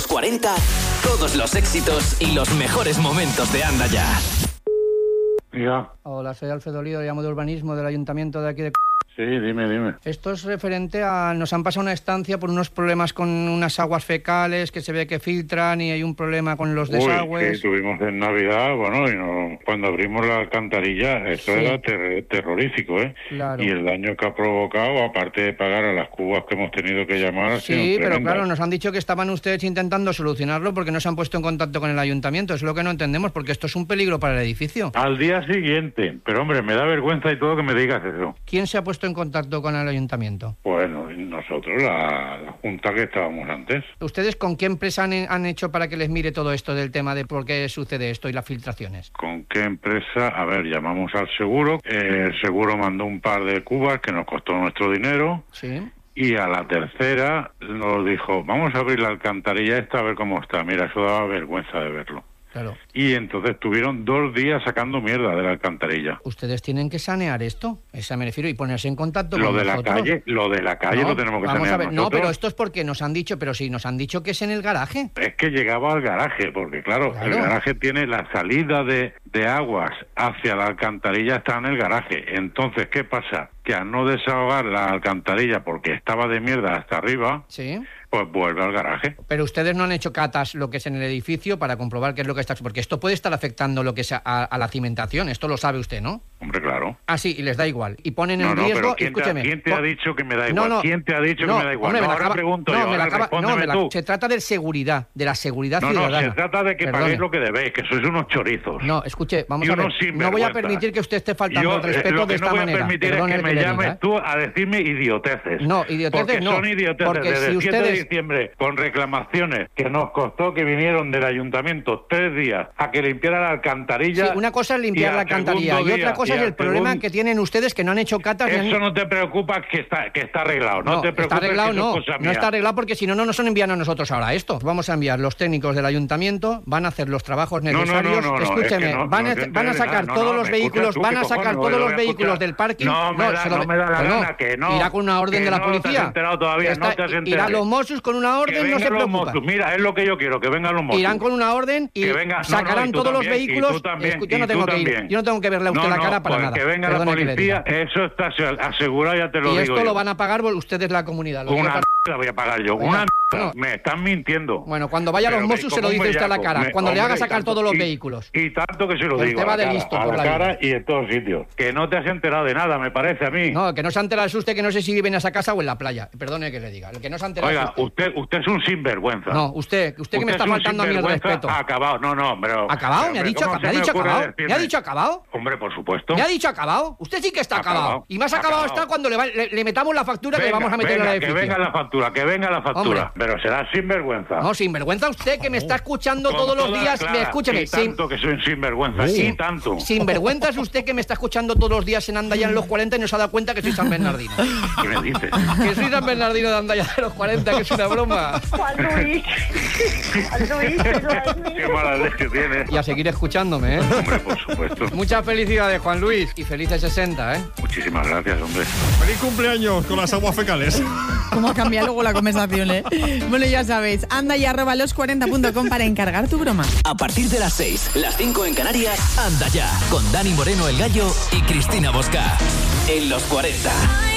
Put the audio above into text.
40, todos los éxitos y los mejores momentos de Anda Ya. Ya. Hola, soy Alfredo Lío, llamo de urbanismo del ayuntamiento de aquí de... Sí, dime. Esto es referente a... Nos han pasado una estancia por unos problemas con unas aguas fecales que se ve que filtran y hay un problema con los desagües. Sí, tuvimos en Navidad, cuando abrimos la alcantarilla, esto era terrorífico, ¿eh? Claro. Y el daño que ha provocado, aparte de pagar a las cubas que hemos tenido que llamar, ha sido Sí, pero tremendo. claro, nos han dicho que estaban ustedes intentando solucionarlo porque no se han puesto en contacto con el ayuntamiento. Es lo que no entendemos, porque esto es un peligro para el edificio. Al día siguiente, pero hombre, me da vergüenza y todo que me digas eso. ¿Quién se ha puesto en contacto con el ayuntamiento? Bueno, nosotros, la junta que estábamos antes. ¿Ustedes con qué empresa han hecho para que les mire todo esto del tema de por qué sucede esto y las filtraciones? ¿Con qué empresa? A ver, llamamos al seguro. El seguro mandó un par de cubas que nos costó nuestro dinero. Sí. Y a la tercera nos dijo, vamos a abrir la alcantarilla esta a ver cómo está. Mira, eso daba vergüenza de verlo. Claro. Y entonces estuvieron 2 días sacando mierda de la alcantarilla. Ustedes tienen que sanear esto, esa me refiero, y ponerse en contacto Lo con de nosotros. lo de la calle No, lo tenemos que vamos sanear a ver, nosotros. no, pero esto es porque nos han dicho, pero sí, nos han dicho que es en el garaje. Es que llegaba al garaje, porque claro, el garaje tiene la salida de aguas hacia la alcantarilla, está en el garaje. Entonces, ¿qué pasa? Que al no desahogar la alcantarilla porque estaba de mierda hasta arriba, Sí. pues vuelve al garaje. Pero ustedes no han hecho catas lo que es en el edificio para comprobar qué es lo que está... Porque esto puede estar afectando lo que es a la cimentación, esto lo sabe usted, ¿no? Hombre, claro. Ah, sí, y les da igual. Y ponen en No, riesgo... pero ¿quién te ha dicho que me da igual? No, ¿Quién te ha dicho que me da igual? Hombre, Ahora pregunto yo, respóndeme tú. Se trata de seguridad, de la seguridad ciudadana. No, se trata de que paguéis lo que debéis, que sois unos chorizos. No, escuche, vamos Y a ver, unos no voy a sinvergüenzas. permitir que usted esté faltando al respeto lo de que esta no voy a manera. permitir es Perdone que me le llames diga, ¿eh? tú a decirme idioteces. No, idioteces porque no. son idioteces. Porque Desde si el 7 de ustedes... diciembre, con reclamaciones que nos costó que vinieron del ayuntamiento 3 días a que limpiara la alcantarilla. Sí, una cosa es limpiar la alcantarilla y otra cosa es el problema que tienen ustedes que no han hecho catas. Eso no te preocupa que está arreglado. No te preocupes. Está arreglado, que eso es cosa no mía. está arreglado porque si no, no nos han enviado a nosotros ahora esto. Vamos a enviar los técnicos del ayuntamiento, van a hacer los trabajos necesarios. Escúcheme, es que van a sacar todos los vehículos, van a sacar todos los vehículos del parking. No me da la gana que no. Irá con una orden de la no te has policía. enterado todavía, no te has enterado. Irán los Mossos con una orden, no se preocupa. Mira, es lo que yo quiero, que vengan los Mossos. Irán con una orden y sacarán todos los vehículos. Yo no tengo que ir, yo no tengo que verle a usted la cara para nada. Que venga la policía, eso está asegurado, ya te lo digo. Y esto lo van a pagar ustedes la comunidad. Una la voy a pagar yo, me están mintiendo. Bueno, cuando vaya a los Mossos se lo dice usted a la cara, cuando le haga sacar todos los vehículos. Y tanto que se lo digo. Usted va de listo a por la la cara y en todos sitios. Que no te has enterado de nada, me parece a mí. No, que no se ha enterado es usted, que no sé si vive en esa casa o en la playa. Perdone que le diga. El que no se ha enterado. Oiga, usted es un sinvergüenza. No, usted que me está faltando a mí el respeto. Acabado, pero... ¿Acabado? ¿Me ha dicho acabado? ¿Me ha dicho acabado? Hombre, por supuesto. ¿Me ha dicho acabado? Usted sí que está acabado. Y más acabado está cuando le metamos la factura que le vamos a meter en la edificio. Que venga la factura. Hombre. Pero será sinvergüenza. No, sinvergüenza usted que me está escuchando todos los días. Escúcheme. Y tanto que soy un sinvergüenza. Y tanto. Sinvergüenza es usted que me está escuchando todos los días en Andaya en los 40 y no se ha dado cuenta que soy San Bernardino. ¿Qué me dices? Que soy San Bernardino de Andaya de los 40, que es una broma. Juan Luis, Qué mala leche tienes. Y a seguir escuchándome, ¿eh? Hombre, por supuesto. Muchas felicidades, Juan Luis. Y felices 60, ¿eh? Muchísimas gracias, hombre. ¡Feliz cumpleaños con las aguas fecales! ¿Cómo cambia luego la conversación, eh? Bueno, ya sabéis, andaya@los40.com para encargar tu broma. A partir de las 6, las 5 en Canarias, Anda Ya, con Dani Moreno el Gallo y Cristina Bosca. En los 40.